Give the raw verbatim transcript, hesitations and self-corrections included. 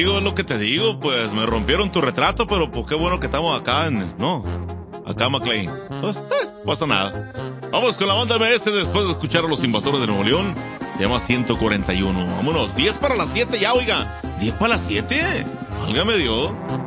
Digo, es lo que te digo, pues me rompieron tu retrato, pero pues qué bueno que estamos acá en... No, acá McLean. Pues, eh, pasa nada. Vamos con la banda M S después de escuchar a los Invasores de Nuevo León. Se llama ciento cuarenta y uno. Vámonos, diez para las siete ya, oiga. diez para las siete. Válgame Dios.